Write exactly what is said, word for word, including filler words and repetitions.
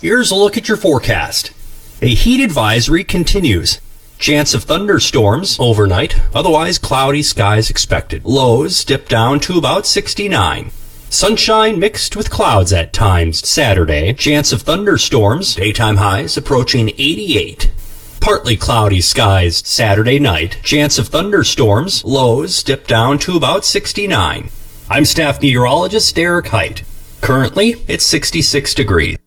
Here's a look at your forecast. A heat advisory continues. Chance of thunderstorms overnight, otherwise cloudy skies expected. Lows dip down to about sixty-nine. Sunshine mixed with clouds at times Saturday. Chance of thunderstorms, daytime highs approaching eighty-eight. Partly cloudy skies Saturday night. Chance of thunderstorms, lows dip down to about sixty-nine. I'm staff meteorologist Derek Height. Currently, it's sixty-six degrees.